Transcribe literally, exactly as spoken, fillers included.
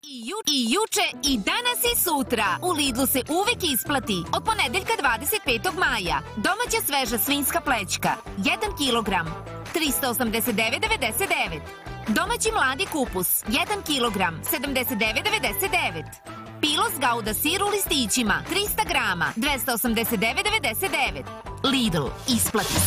I, ju, I juče, i danas i sutra. U Lidlu se uvek isplati. Od ponedeljka dvadeset petog maja. Domaća sveža svinjska plećka. jedan kilogram. trista osamdeset devet devedeset devet. Domaći mladi kupus. jedan kilogram. sedamdeset devet devedeset devet. Pilos gauda sir u listićima. trista grama. dvesta osamdeset devet devedeset devet. Lidl. Isplati